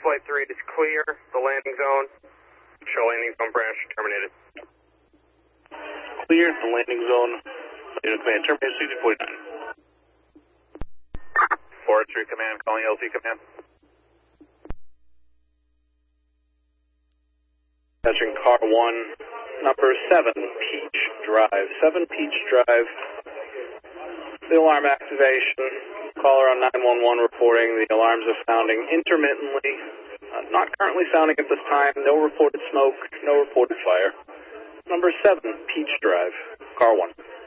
Flight 3, it is clear. The landing zone. Show landing zone branch terminated. Clear, the landing zone. Unit command terminated, 6049. Forestry command, calling LT command. Catching car 1, number 7, Peach Drive. 7 Peach Drive. The alarm activation. Caller on 911 reporting the alarms are sounding intermittently. Not currently sounding at this time. No reported smoke. No reported fire. Number 7, Peach Drive. Car 1.